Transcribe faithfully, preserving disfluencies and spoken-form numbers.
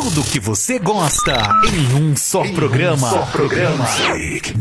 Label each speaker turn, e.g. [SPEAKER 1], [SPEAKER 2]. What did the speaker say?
[SPEAKER 1] Tudo que você gosta em um só
[SPEAKER 2] em
[SPEAKER 1] programa.
[SPEAKER 2] Um só programa.